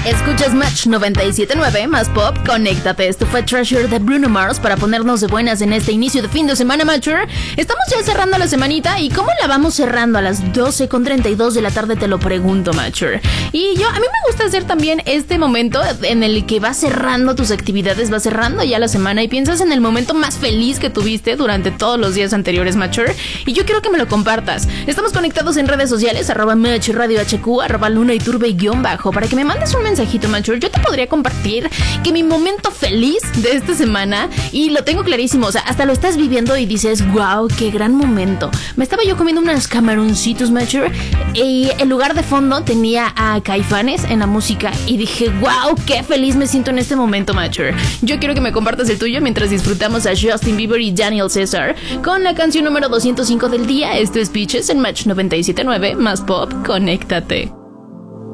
Escuchas Match 97.9 más pop, conéctate. Esto fue Treasure de Bruno Mars para ponernos de buenas en este inicio de fin de semana, Matcher. Estamos ya cerrando la semanita y ¿cómo la vamos cerrando? A las 12:32 de la tarde te lo pregunto, Matcher. Y a mí me gusta hacer también este momento en el que vas cerrando tus actividades, vas cerrando ya la semana y piensas en el momento más feliz que tuviste durante todos los días anteriores, Matcher. Y yo quiero que me lo compartas. Estamos conectados en redes sociales, @Match Radio HQ, @LunaIturbe_ para que me mandes un mensajito, Matcher. Yo te podría compartir que mi momento feliz de esta semana, y lo tengo clarísimo, o sea, hasta lo estás viviendo y dices, wow, qué gran momento. Me estaba yo comiendo unos camaroncitos, Matcher, y en lugar de fondo tenía a Caifanes en la música y dije, wow, qué feliz me siento en este momento, Matcher. Yo quiero que me compartas el tuyo mientras disfrutamos a Justin Bieber y Daniel Caesar con la canción número 205 del día. Esto es Peaches en Match 97.9 más pop, conéctate.